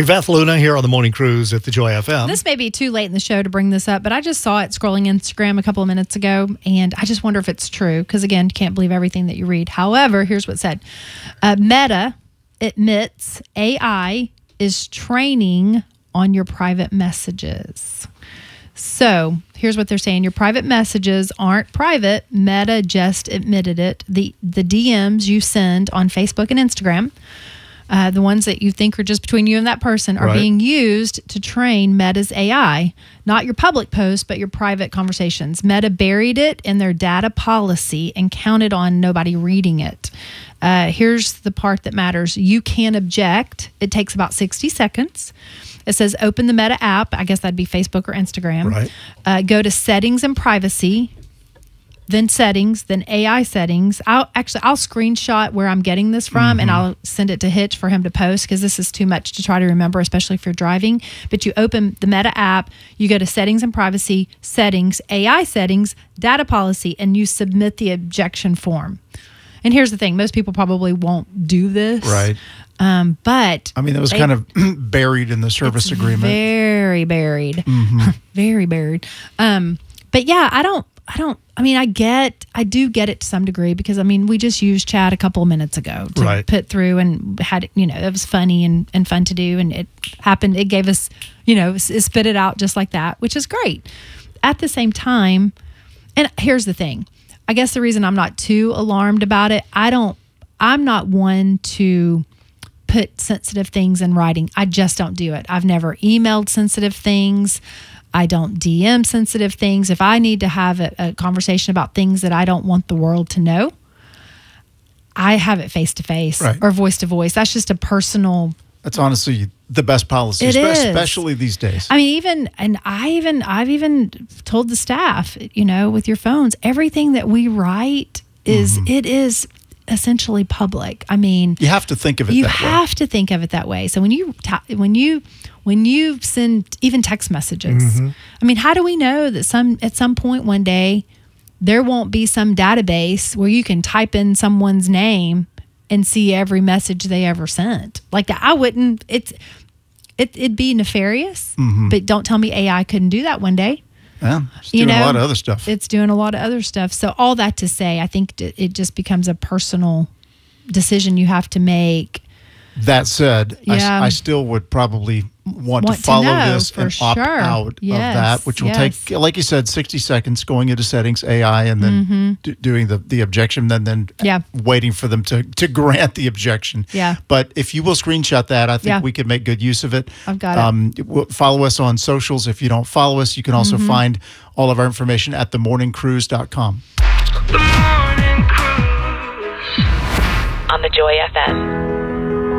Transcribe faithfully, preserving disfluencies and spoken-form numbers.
Beth Luna here on the Morning Cruise at the Joy F M. This may be too late in the show to bring this up, but I just saw it scrolling Instagram a couple of minutes ago, and I just wonder if it's true, because, again, you can't believe everything that you read. However, here's what it said. Uh, Meta admits A I is training on your private messages. So here's what they're saying. Your private messages aren't private. Meta just admitted it. The, the D Ms you send on Facebook and Instagram, Uh, the ones that you think are just between you and that person, are right. being used to train Meta's A I. Not your public posts, but your private conversations. Meta buried it in their data policy and counted on nobody reading it. Uh, here's the part that matters. You can object. It takes about sixty seconds. It says open the Meta app. I guess that'd be Facebook or Instagram. Right. Uh, go to settings and privacy. Then settings, then A I settings. I'll actually, I'll screenshot where I'm getting this from, mm-hmm. and I'll send it to Hitch for him to post, because this is too much to try to remember, especially if you're driving. But you open the Meta app, you go to settings and privacy, settings, A I settings, data policy, and you submit the objection form. And here's the thing. Most people probably won't do this. Right. Um, but I mean, it was they, kind of buried in the service it's agreement. Very buried. Mm-hmm. Very buried. Um, but yeah, I don't, I don't, I mean, I get, I do get it to some degree, because I mean, we just used chat a couple of minutes ago to right. put through, and had, you know, it was funny and, and fun to do. And it happened, it gave us, you know, it spit it out just like that, which is great. At the same time, and here's the thing, I guess the reason I'm not too alarmed about it, I don't, I'm not one to put sensitive things in writing. I just don't do it. I've never emailed sensitive things. I don't D M sensitive things. If I need to have a, a conversation about things that I don't want the world to know, I have it face to face or voice to voice. That's just a personal. That's honestly the best policy, It is. especially these days. I mean, even, and I even, I've even told the staff, you know, with your phones, everything that we write is, mm-hmm. it is essentially public. I mean, you have to think of it you that way. You have to think of it that way. So when you, ta- when you, when you send even text messages, mm-hmm. I mean, how do we know that some, at some point one day, there won't be some database where you can type in someone's name and see every message they ever sent? Like, I wouldn't, it's, it, it'd be nefarious, mm-hmm. but don't tell me A I couldn't do that one day. Yeah, it's doing you know, a lot of other stuff. It's doing a lot of other stuff. So all that to say, I think it just becomes a personal decision you have to make. That said, yeah. I, I still would probably want, want to follow to know, this and opt sure. out yes. of that, which will yes. take, like you said, sixty seconds, going into settings, A I, and then mm-hmm. d- doing the, the objection, then then yeah. waiting for them to, to grant the objection. Yeah. But if you will screenshot that, I think yeah. we could make good use of it. I've got um, it. Follow us on socials. If you don't follow us, you can also mm-hmm. find all of our information at the morning cruise dot com. The Morning Cruise on the Joy F M.